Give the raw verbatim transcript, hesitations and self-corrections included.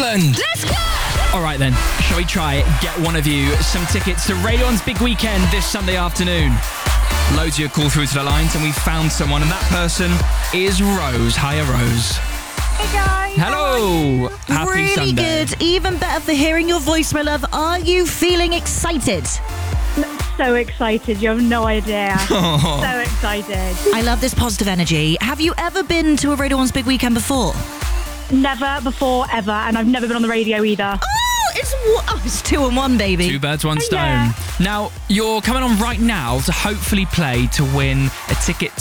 England. Let's go! All right then, shall we try it? Get one of you some tickets to Radio one's Big Weekend this Sunday afternoon. Loads of you call through to the lines and we found someone, and that person is Rose. Hiya, Rose. Hey guys. Hello. Happy really Sunday. good. Even better for hearing your voice, my love. Are you feeling excited? So excited. You have no idea. Oh. So excited. I love this positive energy. Have you ever been to a Radio one's Big Weekend before? Never before, ever. And I've never been on the radio either. Oh, it's, oh, it's two and one, baby. Two birds, one Oh, stone. yeah. Now, you're coming on right now to hopefully play to win a ticket